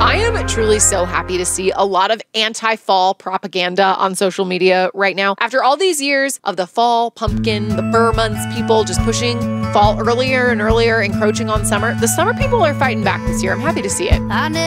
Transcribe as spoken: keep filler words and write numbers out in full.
I am truly so happy to see a lot of anti-fall propaganda on social media right now. After all these years of the fall pumpkin, the Burr months, people just pushing fall earlier and earlier, encroaching on summer, the summer people are fighting back this year. I'm happy to see it.